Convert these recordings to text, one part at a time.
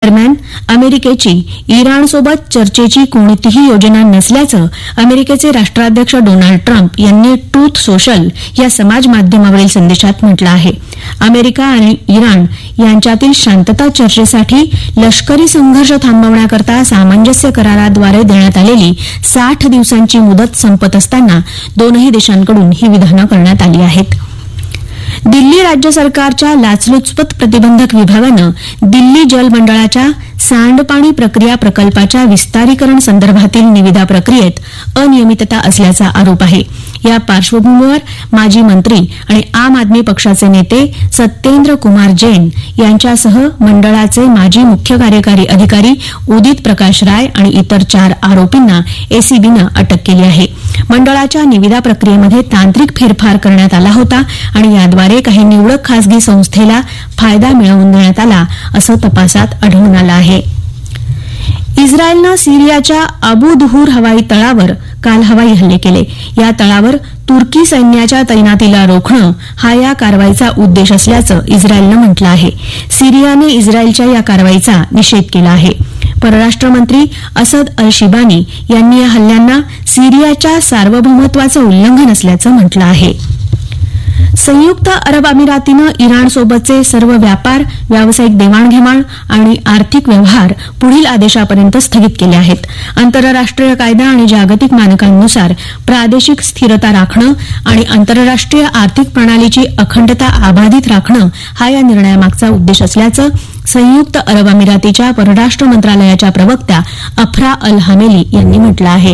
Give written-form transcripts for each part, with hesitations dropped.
दरम्यान अमेरिकेची इराणसोबत चर्चेची कोणतीही योजना नसल्याचं अमेरिकेचे राष्ट्राध्यक्ष डोनाल्ड ट्रम्प यांनी ट्रूथ सोशल या समाज माध्यमावरील संदेशात म्हटलं आहे. अमेरिका आणि इराण यांच्यातील शांतता चर्चेसाठी लष्करी संघर्ष थांबवण्याकरता सामंजस्य कराराद्वारे देण्यात आलेली 60 दिवसांची मुदत संपत असताना दोनही देशांकडून ही विधानं करण्यात आली आहेत. दिल्ली राज्य सरकारच्या लाचलुचपत प्रतिबंधक विभागानं दिल्ली जल मंडळाच्या सांडपाणी प्रक्रिया प्रकल्पाच्या विस्तारीकरण संदर्भातील निविदा प्रक्रियेत अनियमितता असल्याचा आरोप आहे. या पार्श्वभूमीवर माजी मंत्री आणि आम आदमी पक्षाचे नेते सत्येंद्र कुमार जैन यांच्यासह मंडळाचे माजी मुख्य कार्यकारी अधिकारी उदित प्रकाश राय आणि इतर 4 आरोपींना एसीबीनं अटक केली आहे. मंडळाच्या निविदा प्रक्रियेमध्ये तांत्रिक फेरफार करण्यात आला होता आणि याद्वारे काही निवडक खासगी संस्थेला फायदा मिळवून देण्यात आला असं तपासात आढळून आलं आहे. इस्रायलनं सिरियाच्या अबू दुहूर हवाई तळावर काल हवाई हल्ले केले. या तळावर तुर्की सैन्याच्या तैनातीला रोखणं हा या कारवाईचा उद्देश असल्याचं इस्रायलनं म्हटलं आहे. सिरियाने इस्रायलच्या या कारवाईचा निषेध केला आहे. परराष्ट्र मंत्री असद अल शिबानी यांनी या हल्ल्यांना सिरियाच्या सार्वभौमत्वाचं उल्लंघन असल्याचं म्हटलं आहे. संयुक्त अरब अमिरातीनं इराणसोबतचे सर्व व्यापार, व्यावसायिक देवाणघेवाण आणि आर्थिक व्यवहार पुढील आदेशापर्यंत स्थगित केले आहेत. आंतरराष्ट्रीय कायदा आणि जागतिक मानकांनुसार प्रादेशिक स्थिरता राखणं आणि आंतरराष्ट्रीय आर्थिक प्रणालीची अखंडता अबाधित राखणं हा या निर्णयामागचा उद्देश असल्याचं संयुक्त अरब अमिरातीच्या परराष्ट्र मंत्रालयाच्या प्रवक्त्या अफरा अल हामेली यांनी म्हटलं आहे.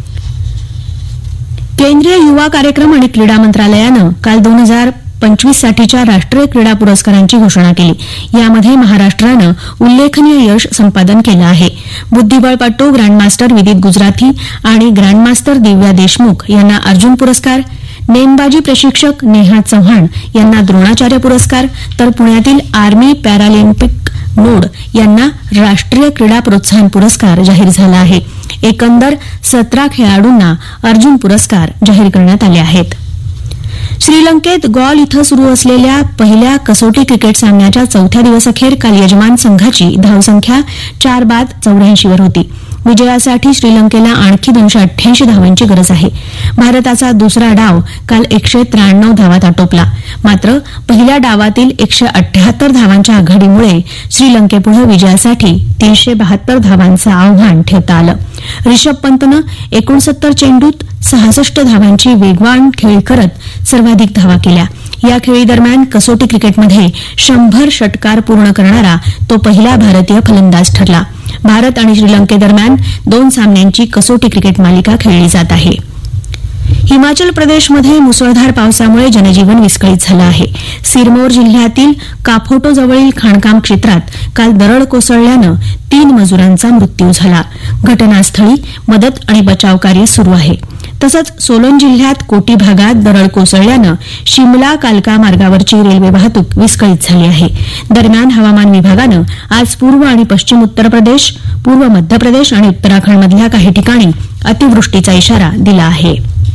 केंद्रीय युवा कार्यक्रम आणि क्रीडा मंत्रालयानं काल 2025 साठीच्या राष्ट्रीय क्रीडा पुरस्कारांची घोषणा केली. यामध्ये महाराष्ट्रानं उल्लेखनीय यश संपादन केलं आहे. बुद्धिबळपटू ग्रँडमास्टर विदित गुजराथी आणि ग्रँडमास्टर दिव्या देशमुख यांना अर्जुन पुरस्कार, नेमबाजी प्रशिक्षक नेहा चव्हाण यांना द्रोणाचार्य पुरस्कार, तर पुण्यातील आर्मी पॅरालिम्पिक नोड यांना राष्ट्रीय क्रीडा प्रोत्साहन पुरस्कार जाहीर झाला आहे. एकंदर 17 खेळाडूंना अर्जुन पुरस्कार जाहीर करण्यात आले आहेत. श्रीलंकेत गॉल इथं सुरू असलेल्या पहिल्या कसोटी क्रिकेट सामन्याच्या 4थ्या दिवसअखेर काल यजमान संघाची धावसंख्या 4 बाद 84 वर होती. विजयासाठी श्रीलंकेला आणखी 288 धावांची गरज आहे. भारताचा दुसरा डाव काल 193 धावात आटोपला. मात्र पहिल्या डावातील 178 धावांच्या आघाडीमुळे श्रीलंकेपुढे विजयासाठी 372 धावांचं आव्हान ठेवता आलं. रिषभ पंतनं 69 चेंडूत 66 धावांची वेगवान खेळी करत सर्वाधिक धावा केल्या. या खेळीदरम्यान कसोटी क्रिकेटमध्ये 100 षटकार पूर्ण करणारा तो पहिला भारतीय फलंदाज ठरला. भारत आणि श्रीलंकेदरम्यान 2 सामन्यांची कसोटी क्रिकेट मालिका खेळली जात आहे. हिमाचल प्रदेशमध्ये मुसळधार पावसामुळे जनजीवन विस्कळीत झालं आहे. सिरमौर जिल्ह्यातील काफोटोजवळील खाणकाम क्षेत्रात काल दरड कोसळल्यानं 3 मजुरांचा मृत्यू झाला. घटनास्थळी मदत आणि बचाव कार्य सुरू आहे. तसंच सोलन जिल्ह्यात कोटी भागात दरड कोसळल्यानं शिमला कालका मार्गावरची रेल्वे वाहतूक विस्कळीत झाली आहे. दरम्यान हवामान विभागानं आज पूर्व आणि पश्चिम उत्तर प्रदेश, पूर्व मध्य प्रदेश आणि उत्तराखंडमधल्या काही ठिकाणी अतिवृष्टीचा इशारा दिला आहे.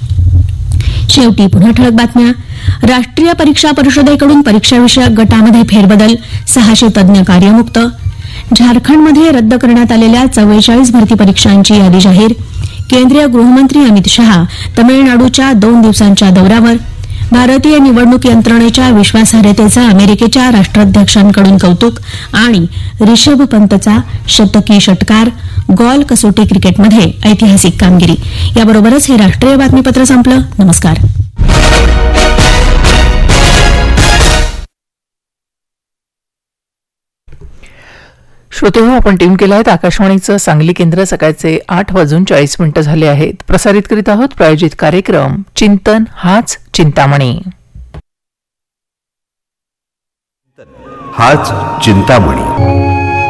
शेवटी पुन्हा ठळक बातम्या. राष्ट्रीय परीक्षा परिषदेकडून परीक्षाविषयक गटामध्ये फेरबदल, 600 तज्ञ कार्यमुक्त. झारखंडमध्ये रद्द करण्यात आलेल्या 44 भरती परीक्षांची यादी जाहीर. केंद्रीय गृहमंत्री अमित शहा तमिळनाडूच्या 2 दिवसांच्या दौऱ्यावर. भारतीय निवडणूक यंत्रणेच्या विश्वासार्हतेचा अमेरिकेच्या राष्ट्राध्यक्षांकडून कौतुक. आणि रिषभ पंतचा शतकी षटकार. गॉल कसोटी क्रिकेटमध्ये ऐतिहासिक कामगिरी. याबरोबरच हे राष्ट्रीय बातमीपत्र संपलं. नमस्कार. श्रोतेहो, आपण ट्यून केलं आहे आकाशवाणीचं सांगली केंद्र. सकाळचे 8:40 झाले आहेत. प्रसारित करीत आहोत प्रायोजित कार्यक्रम चिंतन हाच चिंतामणी. हाच चिंतामणी.